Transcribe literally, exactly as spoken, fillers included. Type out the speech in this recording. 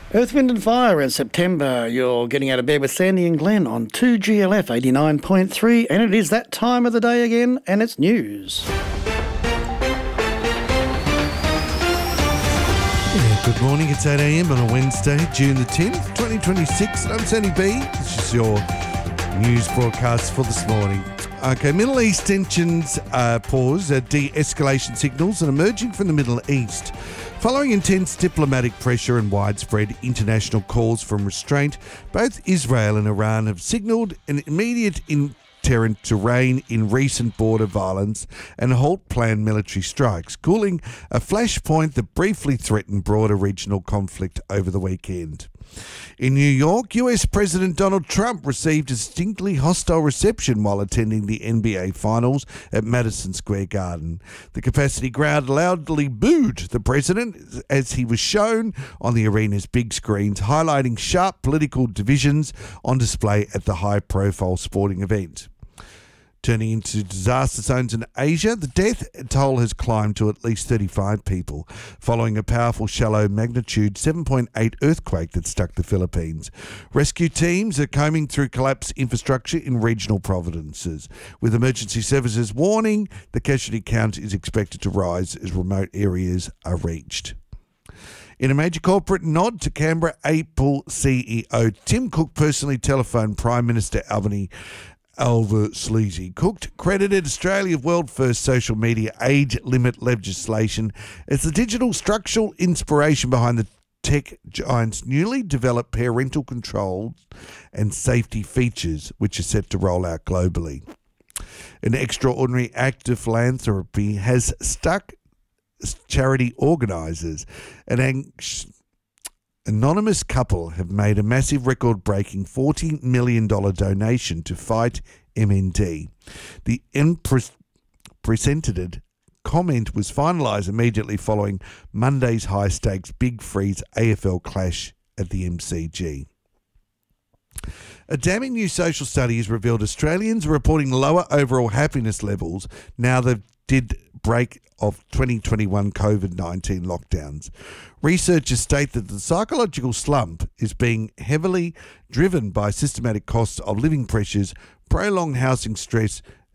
Earth, Wind and Fire in September. You're getting out of bed with Sandy and Glenn on two G L F eighty-nine point three, and it is that time of the day again, and it's news. Yeah, good morning. It's eight a m on a Wednesday, June the tenth, twenty twenty-six. I'm Sandy B. This is your news broadcast for this morning. Okay, Middle East tensions uh, pause, uh, de-escalation signals are emerging from the Middle East. Following intense diplomatic pressure and widespread international calls for restraint, both Israel and Iran have signalled an immediate deterrent to rein in recent border violence and halt planned military strikes, cooling a flashpoint that briefly threatened broader regional conflict over the weekend. In New York, U S President Donald Trump received a distinctly hostile reception while attending the N B A Finals at Madison Square Garden. The capacity crowd loudly booed the president as he was shown on the arena's big screens, highlighting sharp political divisions on display at the high-profile sporting event. Turning into disaster zones in Asia, the death toll has climbed to at least thirty-five people following a powerful shallow magnitude seven point eight earthquake that struck the Philippines. Rescue teams are combing through collapsed infrastructure in regional provinces, with emergency services warning the casualty count is expected to rise as remote areas are reached. In a major corporate nod to Canberra, Apple C E O Tim Cook personally telephoned Prime Minister Albany Alva Sleazy. Cook credited Australia's world-first social media age limit legislation as the digital structural inspiration behind the tech giant's newly developed parental controls and safety features, which are set to roll out globally. An extraordinary act of philanthropy has stuck charity organisers. An anxious anonymous couple have made a massive record-breaking forty million dollars donation to fight M N D. The unprecedented comment was finalised immediately following Monday's high-stakes Big Freeze A F L clash at the M C G. A damning new social study has revealed Australians are reporting lower overall happiness levels now they did break of twenty twenty-one COVID nineteen lockdowns. Researchers state that the psychological slump is being heavily driven by systematic costs of living pressures, prolonged housing stress